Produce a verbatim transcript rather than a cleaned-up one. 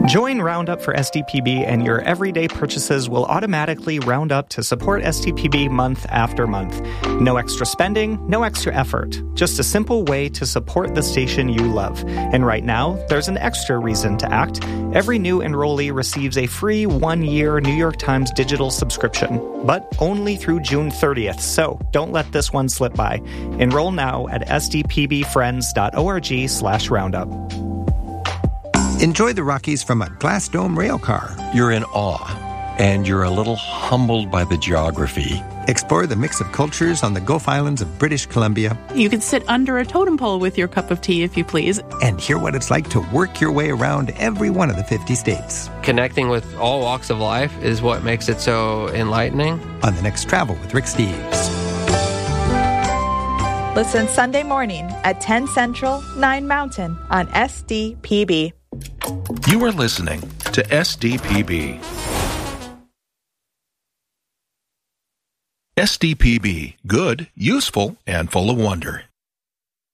Join Roundup for S D P B and your everyday purchases will automatically round up to support S D P B month after month. No extra spending, no extra effort. Just a simple way to support the station you love. And right now, there's an extra reason to act. Every new enrollee receives a free one-year New York Times digital subscription, but only through June thirtieth, so don't let this one slip by. Enroll now at sdpbfriends.org slash roundup. Enjoy the Rockies from a Glass Dome railcar. You're in awe, and you're a little humbled by the geography. Explore the mix of cultures on the Gulf Islands of British Columbia. You can sit under a totem pole with your cup of tea, if you please. And hear what it's like to work your way around every one of the fifty states. Connecting with all walks of life is what makes it so enlightening. On the next Travel with Rick Steves. Listen Sunday morning at ten Central, nine Mountain on S D P B. You are listening to S D P B. S D P B, good, useful, and full of wonder.